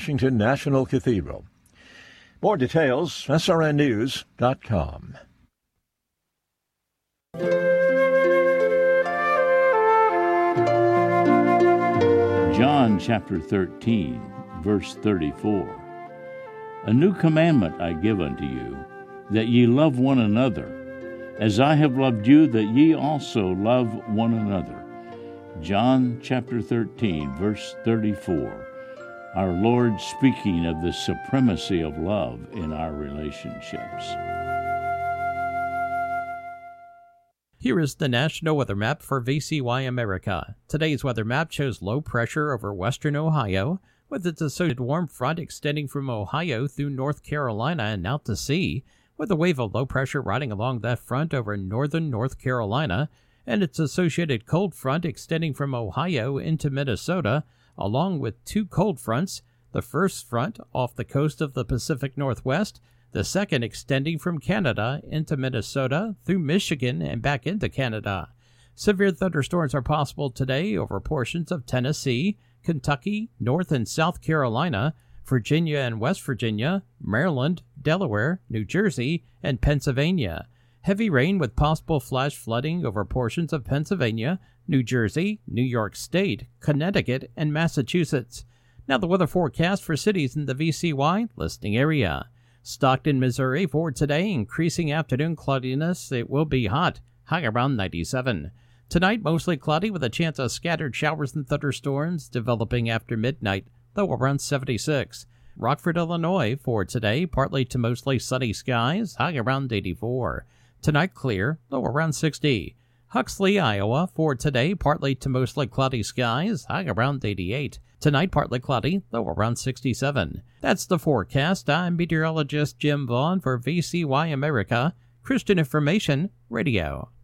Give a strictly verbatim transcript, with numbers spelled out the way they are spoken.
Washington National Cathedral. More details, S R N news dot com. John chapter thirteen, verse thirty-four. A new commandment I give unto you, that ye love one another, as I have loved you, that ye also love one another. John chapter thirteen, verse thirty-four. Our Lord speaking of the supremacy of love in our relationships. Here is the National Weather Map for V C Y America. Today's weather map shows low pressure over western Ohio, with its associated warm front extending from Ohio through North Carolina and out to sea, with a wave of low pressure riding along that front over northern North Carolina, and its associated cold front extending from Ohio into Minnesota, along with two cold fronts, the first front off the coast of the Pacific Northwest, the second extending from Canada into Minnesota through Michigan and back into Canada. Severe thunderstorms are possible today over portions of Tennessee, Kentucky, North and South Carolina, Virginia and West Virginia, Maryland, Delaware, New Jersey, and Pennsylvania. Heavy rain with possible flash flooding over portions of Pennsylvania, New Jersey, New York State, Connecticut, and Massachusetts. Now the weather forecast for cities in the V C Y listening area. Stockton, Missouri for today, increasing afternoon cloudiness. It will be hot, high around ninety-seven. Tonight, mostly cloudy with a chance of scattered showers and thunderstorms developing after midnight, low around seventy-six. Rockford, Illinois for today, partly to mostly sunny skies, high around eighty-four. Tonight, clear, low around sixty. Huxley, Iowa for today, partly to mostly cloudy skies, high around eighty-eight. Tonight, partly cloudy, low around sixty-seven. That's the forecast. I'm meteorologist Jim Vaughn for V C Y America, Christian Information Radio.